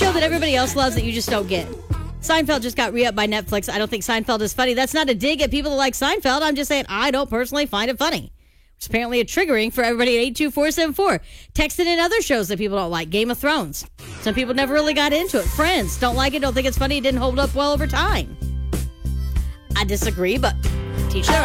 show that everybody else loves that you just don't get? Seinfeld just got re-upped by Netflix. I don't think Seinfeld is funny. That's not a dig at people that like Seinfeld. I'm just saying I don't personally find it funny. It's apparently a triggering for everybody at 82474. Texting in other shows that people don't like. Game of Thrones. Some people never really got into it. Friends don't like it, don't think it's funny. It didn't hold up well over time. I disagree, but teach their